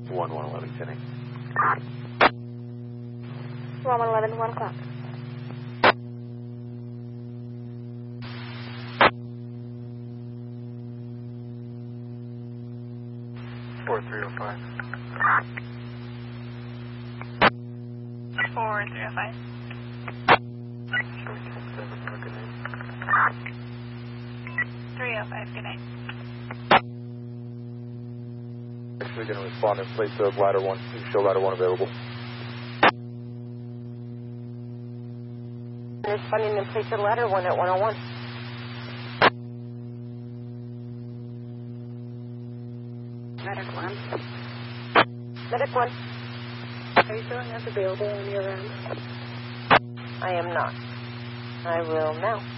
1111, 10 1111, 1 o'clock. Four 305. 4305. 305, good night. Actually going to respond in place of ladder 1. You show ladder 1 available. Responding in place of ladder 1 at 101. Medic 1. Medic 1. Are you showing us available on your end? I am not. I will now.